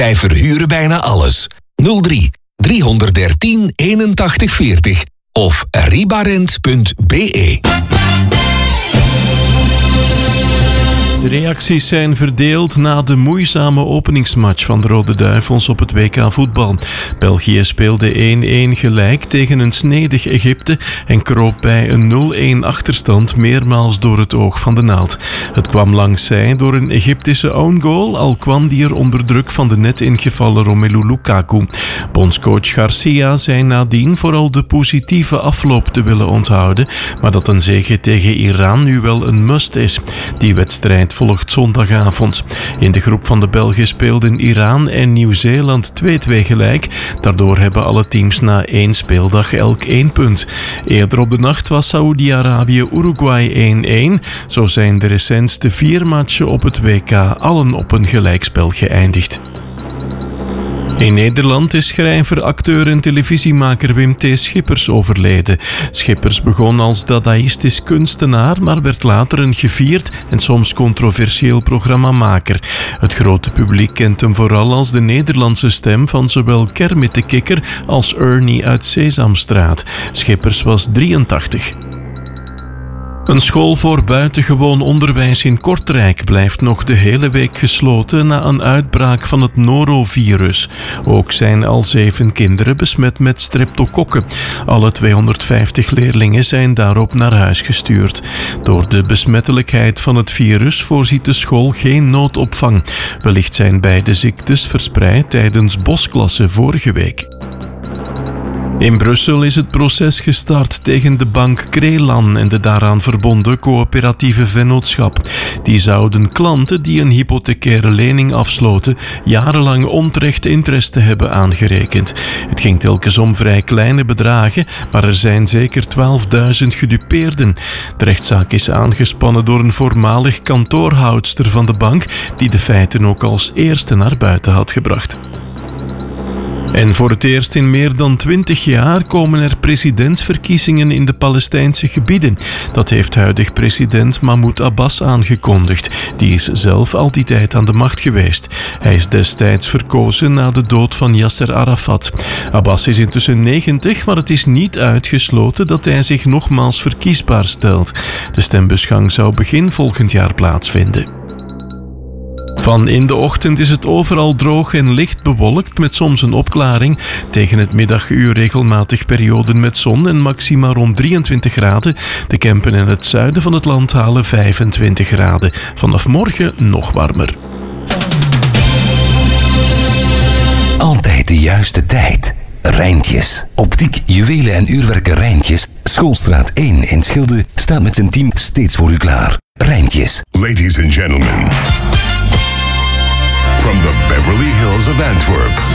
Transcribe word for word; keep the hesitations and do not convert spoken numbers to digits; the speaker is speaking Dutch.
Wij verhuren bijna alles. nul drie driehonderddertien eenentachtig veertig of ribarent punt be. De reacties zijn verdeeld na de moeizame openingsmatch van de Rode Duivels op het W K voetbal. België speelde één-één gelijk tegen een snedig Egypte en kroop bij een nul-één achterstand meermaals door het oog van de naald. Het kwam langs zij door een Egyptische own goal, al kwam die er onder druk van de net ingevallen Romelu Lukaku. Bondscoach Garcia zei nadien vooral de positieve afloop te willen onthouden, maar dat een zege tegen Iran nu wel een must is. Die wedstrijd volgt zondagavond. In de groep van de Belgen speelden Iran en Nieuw-Zeeland twee-twee gelijk. Daardoor hebben alle teams na één speeldag elk één punt. Eerder op de nacht was Saoedi-Arabië-Uruguay één-één. Zo zijn de recentste vier matchen op het W K allen op een gelijkspel geëindigd. In Nederland is schrijver, acteur en televisiemaker Wim T. Schippers overleden. Schippers begon als dadaïstisch kunstenaar, maar werd later een gevierd en soms controversieel programmamaker. Het grote publiek kent hem vooral als de Nederlandse stem van zowel Kermit de Kikker als Ernie uit Sesamstraat. Schippers was drieëntachtig. Een school voor buitengewoon onderwijs in Kortrijk blijft nog de hele week gesloten na een uitbraak van het norovirus. Ook zijn al zeven kinderen besmet met streptokokken. Alle tweehonderdvijftig leerlingen zijn daarop naar huis gestuurd. Door de besmettelijkheid van het virus voorziet de school geen noodopvang. Wellicht zijn beide ziektes verspreid tijdens bosklassen vorige week. In Brussel is het proces gestart tegen de bank Krelan en de daaraan verbonden coöperatieve vennootschap. Die zouden klanten die een hypothecaire lening afsloten jarenlang onterecht interesse hebben aangerekend. Het ging telkens om vrij kleine bedragen, maar er zijn zeker twaalfduizend gedupeerden. De rechtszaak is aangespannen door een voormalig kantoorhoudster van de bank die de feiten ook als eerste naar buiten had gebracht. En voor het eerst in meer dan twintig jaar komen er presidentsverkiezingen in de Palestijnse gebieden. Dat heeft huidig president Mahmoud Abbas aangekondigd. Die is zelf al die tijd aan de macht geweest. Hij is destijds verkozen na de dood van Yasser Arafat. Abbas is intussen negentig, maar het is niet uitgesloten dat hij zich nogmaals verkiesbaar stelt. De stembusgang zou begin volgend jaar plaatsvinden. Van in de ochtend is het overal droog en licht bewolkt met soms een opklaring. Tegen het middaguur regelmatig perioden met zon en maxima rond drieëntwintig graden. De Kempen en het zuiden van het land halen vijfentwintig graden. Vanaf morgen nog warmer. Altijd de juiste tijd. Rijntjes. Optiek, juwelen en uurwerken Rijntjes. Schoolstraat één in Schilde staat met zijn team steeds voor u klaar. Rijntjes. Ladies and gentlemen, from the Beverly Hills of Antwerp,